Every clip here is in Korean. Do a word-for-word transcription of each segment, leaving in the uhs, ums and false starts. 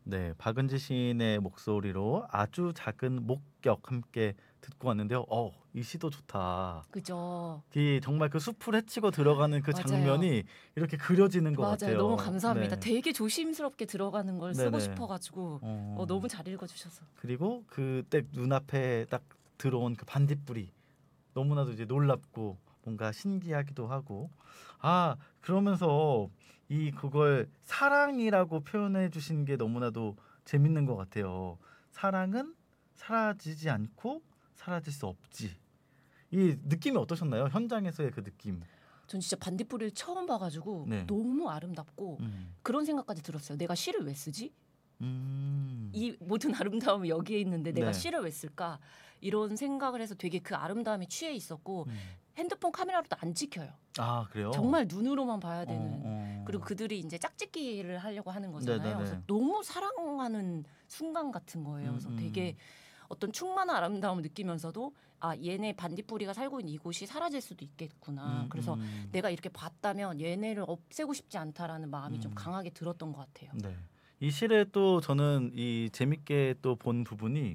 네, 박은지 시인의 목소리로 아주 작은 목격 함께 듣고 왔는데요. 어, 이 시도 좋다. 그죠. 이 정말 그 숲을 헤치고 들어가는 그 맞아요. 장면이 이렇게 그려지는 것 맞아요. 너무 같아요. 감사합니다. 네, 되게 조심스럽게 들어가는 걸 쓰고 네네. 싶어 가지고 어 어, 너무 잘 읽어 주셔서. 그리고 그때 눈앞에 딱 들어온 그 반딧불이 너무나도 이제 놀랍고 뭔가 신기하기도 하고 아 그러면서 이 그걸 사랑이라고 표현해 주신 게 너무나도 재밌는 것 같아요. 사랑은 사라지지 않고 사라질 수 없지. 이 느낌이 어떠셨나요? 현장에서의 그 느낌. 전 진짜 반딧불이를 처음 봐 가지고 네. 너무 아름답고 음. 그런 생각까지 들었어요. '내가 시를 왜 쓰지? 음. 이 모든 아름다움이 여기에 있는데 내가 네. 시를 왜 쓸까?' 이런 생각을 해서 되게 그 아름다움에 취해 있었고 음. 핸드폰 카메라로도 안 찍혀요. 아 그래요? 정말 눈으로만 봐야 어, 되는. 어. 그리고 그들이 인제 짝짓기를 하려고 하는 거잖아요. 그래서 네네네. 너무 사랑하는 순간 같은 거예요. 음, 그래서 되게 음. 어떤 충만한 아름다움을 느끼면서도 '아 얘네 반딧불이가 살고 있는 이곳이 사라질 수도 있겠구나.' 음, 그래서 음. 내가 이렇게 봤다면 '얘네를 없애고 싶지 않다.'라는 마음이 좀 음. 강하게 들었던 것 같아요. 네. 이 시를 또 저는 이 재밌게 또 본 부분이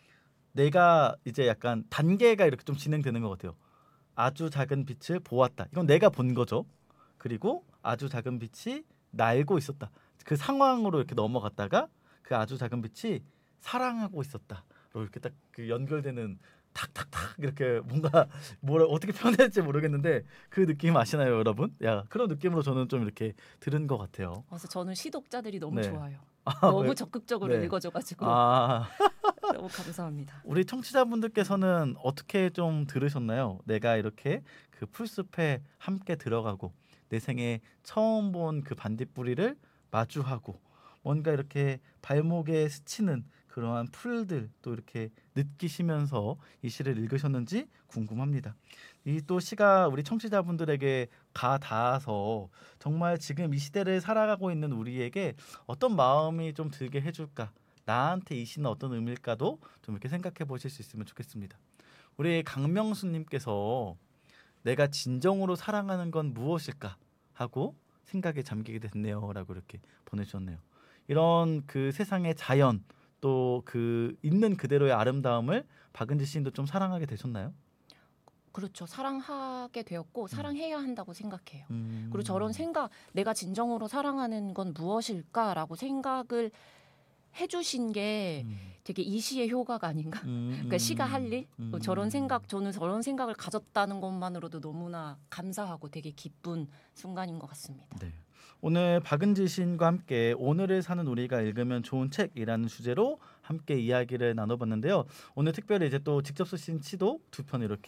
내가 이제 약간 단계가 이렇게 좀 진행되는 것 같아요. 아주 작은 빛을 보았다. 이건 내가 본 거죠. 그리고 아주 작은 빛이 날고 있었다. 그 상황으로 이렇게 넘어갔다가 그 아주 작은 빛이 사랑하고 있었다. 로 이렇게 딱 그 연결되는 탁탁탁 이렇게 뭔가 뭐라 어떻게 표현해야 할지 모르겠는데 그 느낌 아시나요, 여러분? 야, 그런 느낌으로 저는 좀 이렇게 들은 것 같아요. 그래서 저는 시 독자들이 너무 네. 좋아요. 아, 왜? 너무 적극적으로 네. 읽어 줘 가지고 아. 너무 감사합니다. 우리 청취자분들께서는 어떻게 좀 들으셨나요? 내가 이렇게 그 풀숲에 함께 들어가고 내 생에 처음 본 그 반딧불이를 마주하고 뭔가 이렇게 발목에 스치는 그러한 풀들 또 이렇게 느끼시면서 이 시를 읽으셨는지 궁금합니다. 이 또 시가 우리 청취자분들에게 가 닿아서 정말 지금 이 시대를 살아가고 있는 우리에게 어떤 마음이 좀 들게 해줄까? 나한테 이 시는 어떤 의미일까도 좀 이렇게 생각해 보실 수 있으면 좋겠습니다. 우리 강명수님께서 내가 진정으로 사랑하는 건 무엇일까 하고 생각에 잠기게 됐네요라고 이렇게 보내주셨네요. 이런 그 세상의 자연 또 그 있는 그대로의 아름다움을 박은지 시인도 좀 사랑하게 되셨나요? 그렇죠. 사랑하게 되었고 음. 사랑해야 한다고 생각해요. 그리고 저런 음. 생각 '내가 진정으로 사랑하는 건 무엇일까?'라고 생각을 해 주신 게 음. 되게 이 시의 효과가 아닌가? 음. 그러니까 시가 할 일? 음. 어 저런 생각 저는 저런 생각을 가졌다는 것만으로도 너무나 감사하고 되게 기쁜 순간인 것 같습니다. 네. 오늘 박은지 시인과 함께 오늘을 사는 우리가 읽으면 좋은 책이라는 주제로 함께 이야기를 나눠봤는데요. 오늘 특별히 이제 또 직접 쓰신 시도 두 편 이렇게